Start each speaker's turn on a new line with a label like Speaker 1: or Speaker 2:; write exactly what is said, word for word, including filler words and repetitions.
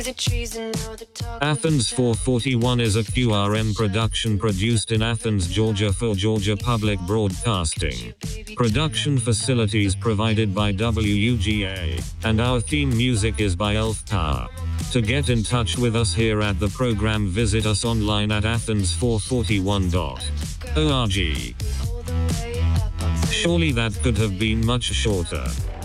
Speaker 1: Athens four forty-one is a Q R M production produced in Athens, Georgia for Georgia Public Broadcasting. Production facilities provided by W U G A, and our theme music is by Elf Tower. To get in touch with us here at the program, visit us online at athens four forty-one dot org. Surely that could have been much shorter.